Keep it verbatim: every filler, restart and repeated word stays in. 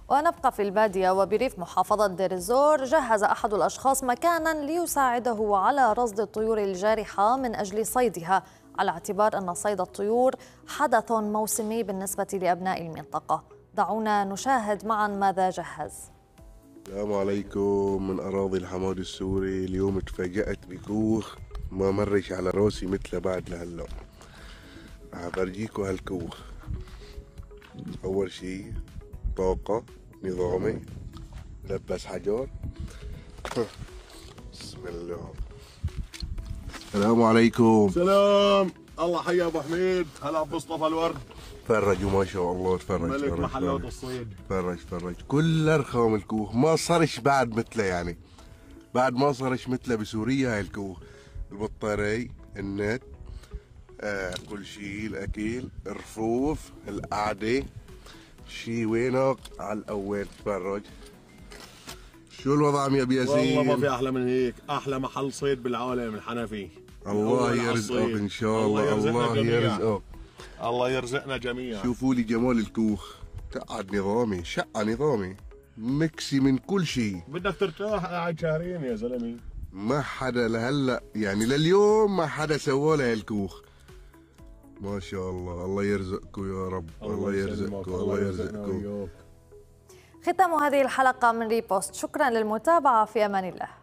ونبقى في البادية وبريف محافظة دير الزور. جهز أحد الأشخاص مكانا ليساعده على رصد الطيور الجارحة من أجل صيدها، على اعتبار أن صيد الطيور حدث موسمي بالنسبة لأبناء المنطقة. دعونا نشاهد معا ماذا جهز. السلام عليكم من أراضي الحماد السوري. اليوم تفاجأت بكوخ ما مرش على راسي مثله بعد لهلا. راح أفرجيكم هالكوخ. أول شي طاقة نظامي لبس حجر. بسم الله. السلام عليكم. سلام. الله حيا ابو حميد. هلا بمصطفى الورد. تفرجوا ما شاء الله. تفرج ملك محلات الصيد. تفرج تفرج كل ارخام الكوخ ما صارش بعد مثله، يعني بعد ما صارش مثله بسوريا. هاي الكوخ البطاري النت آه كل شيء، الاكل الرفوف القعده شي وينك على الاول. تفرج شو الوضع يا ابي ياسين؟ والله ما في احلى من هيك. احلى محل صيد بالعالم الحنفي. الله يرزقك ان شاء الله. الله يرزقك. الله يرزقنا جميعا. شوفوا لي جمال الكوخ. قعد نظامي، شقة نظامي، مكسي من كل شيء. بدك ترتاح قاعد شهرين يا زلمه. ما حدا لهلا يعني لليوم ما حدا سوى له هالكوخ. ما شاء الله. الله يرزقكم يا رب. الله, الله يرزقكم. الله يرزقكم. ختام هذه الحلقة من ريبوست. شكرا للمتابعة. في أمان الله.